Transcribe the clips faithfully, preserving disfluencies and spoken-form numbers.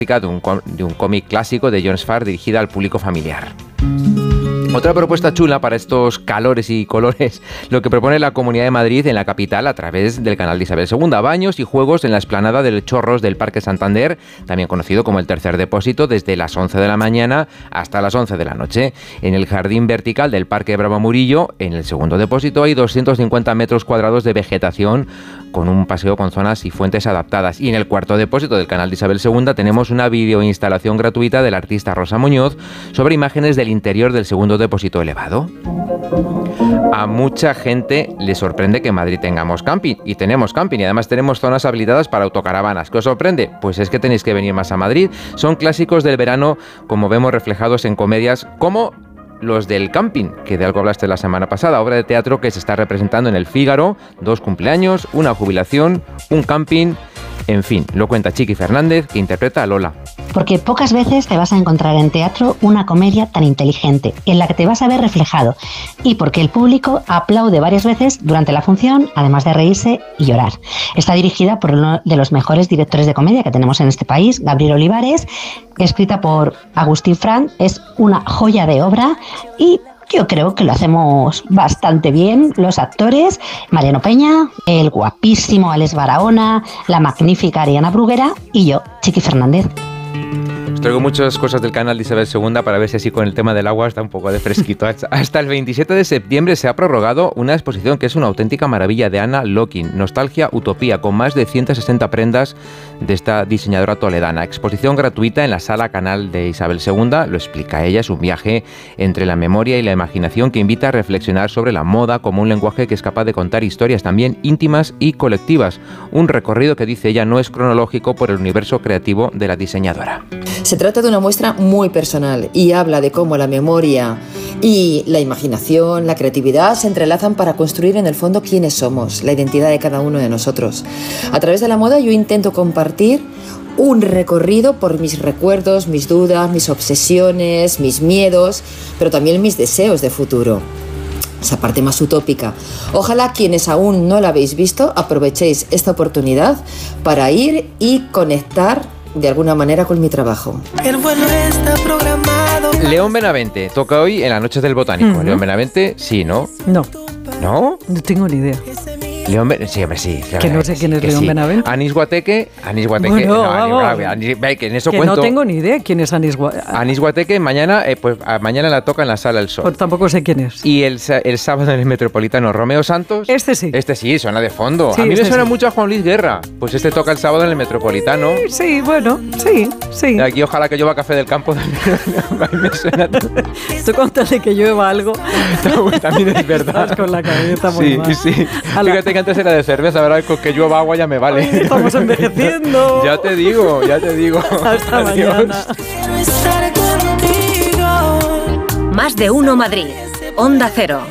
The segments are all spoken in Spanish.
de un, de un cómic clásico de John Sfar dirigida al público familiar. Otra propuesta chula para estos calores y colores, lo que propone la Comunidad de Madrid en la capital a través del canal de Isabel segunda. Baños y juegos en la explanada del Chorros del Parque Santander, también conocido como el Tercer Depósito, desde las once de la mañana hasta las once de la noche. En el jardín vertical del Parque Bravo Murillo, en el segundo depósito, hay doscientos cincuenta metros cuadrados de vegetación con un paseo con zonas y fuentes adaptadas. Y en el cuarto depósito del canal de Isabel segunda tenemos una videoinstalación gratuita del artista Rosa Muñoz sobre imágenes del interior del segundo depósito elevado. A mucha gente le sorprende que en Madrid tengamos camping, y tenemos camping, y además tenemos zonas habilitadas para autocaravanas. ¿Qué os sorprende? Pues es que tenéis que venir más a Madrid. Son clásicos del verano, como vemos reflejados en comedias como Los del Camping, que de algo hablaste la semana pasada, obra de teatro que se está representando en el Fígaro, dos cumpleaños, una jubilación, un camping, en fin, lo cuenta Chiqui Fernández, que interpreta a Lola. Porque pocas veces te vas a encontrar en teatro una comedia tan inteligente, en la que te vas a ver reflejado, y porque el público aplaude varias veces durante la función, además de reírse y llorar. Está dirigida por uno de los mejores directores de comedia que tenemos en este país, Gabriel Olivares, escrita por Agustín Frank, es una joya de obra y yo creo que lo hacemos bastante bien los actores, Mariano Peña, el guapísimo Alex Barahona, la magnífica Ariana Bruguera y yo, Chiqui Fernández. Os traigo muchas cosas del canal de Isabel segunda para ver si así con el tema del agua está un poco de fresquito. Hasta el veintisiete de septiembre se ha prorrogado una exposición que es una auténtica maravilla de Ana Locking, Nostalgia Utopía, con más de ciento sesenta prendas de esta diseñadora toledana. Exposición gratuita en la sala canal de Isabel segunda, lo explica ella, es un viaje entre la memoria y la imaginación que invita a reflexionar sobre la moda como un lenguaje que es capaz de contar historias también íntimas y colectivas. Un recorrido que, dice ella, no es cronológico por el universo creativo de la diseñadora. Se trata de una muestra muy personal y habla de cómo la memoria y la imaginación, la creatividad se entrelazan para construir en el fondo quiénes somos, la identidad de cada uno de nosotros. A través de la moda yo intento compartir un recorrido por mis recuerdos, mis dudas, mis obsesiones, mis miedos, pero también mis deseos de futuro. Esa parte más utópica. Ojalá quienes aún no la habéis visto aprovechéis esta oportunidad para ir y conectar de alguna manera con mi trabajo. El vuelo está programado. León Benavente toca hoy en las noches del Botánico. Uh-huh. León Benavente, sí, ¿no? No. ¿No? No tengo ni idea. León Ben... Sí, hombre, sí. Que no sé quién es León sí. Benavente. Anís Guateque. Anís Guateque. Bueno, no, vamos. Anís, Anís, que en eso que cuento. no tengo ni idea quién es Anís Guateque. Anís Guateque mañana, eh, pues a, mañana la toca en la Sala del Sol. Pues tampoco sé quién es. Y el, el sábado en el Metropolitano, Romeo Santos. Este sí. Este sí, suena de fondo. Sí, a mí este me suena sí. mucho a Juan Luis Guerra. Pues este toca el sábado en el Metropolitano. Sí, sí, bueno, sí, sí. De aquí ojalá que llueva Café del Campo. A mí me suena. Tú contale que llueva algo. No, también es verdad. Estás con la cabeza muy sí, mal. Sí, sí. Fíjate que antes era de cerveza, ahora con que llueva agua ya me vale. Ay, estamos envejeciendo. Ya te digo, ya te digo. Hasta Adiós. mañana. Más de uno Madrid. Onda Cero.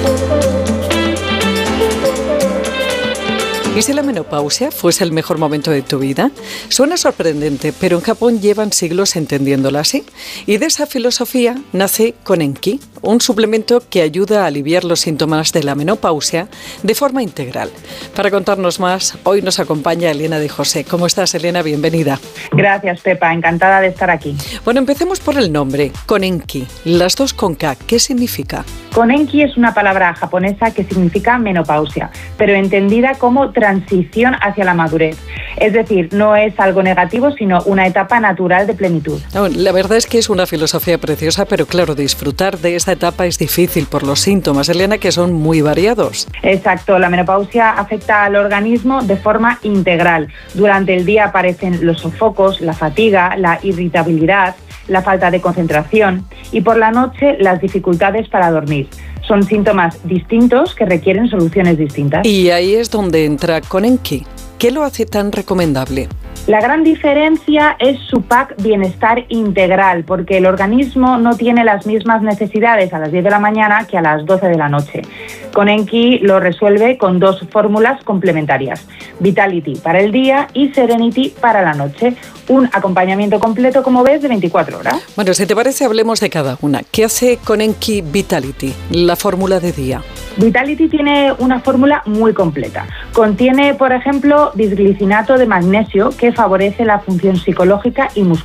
¿Y si la menopausia fuese el mejor momento de tu vida? Suena sorprendente, pero en Japón llevan siglos entendiéndola así. Y de esa filosofía nace Konenki, un suplemento que ayuda a aliviar los síntomas de la menopausia de forma integral. Para contarnos más, hoy nos acompaña Elena de José. ¿Cómo estás, Elena? Bienvenida. Gracias, Pepa. Encantada de estar aquí. Bueno, empecemos por el nombre, Konenki. Las dos con K. ¿Qué significa? Konenki es una palabra japonesa que significa menopausia, pero entendida como transición hacia la madurez. Es decir, no es algo negativo, sino una etapa natural de plenitud. La verdad es que es una filosofía preciosa, pero claro, disfrutar de esta etapa es difícil por los síntomas, Elena, que son muy variados. Exacto, la menopausia afecta al organismo de forma integral. Durante el día aparecen los sofocos, la fatiga, la irritabilidad, la falta de concentración y por la noche las dificultades para dormir. Son síntomas distintos que requieren soluciones distintas. Y ahí es donde entra Konenki. ¿Qué lo hace tan recomendable? La gran diferencia es su pack Bienestar Integral, porque el organismo no tiene las mismas necesidades a las diez de la mañana que a las doce de la noche. Konenki lo resuelve con dos fórmulas complementarias, Vitality para el día y Serenity para la noche. Un acompañamiento completo, como ves, de veinticuatro horas. Bueno, si te parece, hablemos de cada una. ¿Qué hace Konenki Vitality, la fórmula de día? Vitality tiene una fórmula muy completa. Contiene, por ejemplo, bisglicinato de magnesio, que favorece la función psicológica y muscular.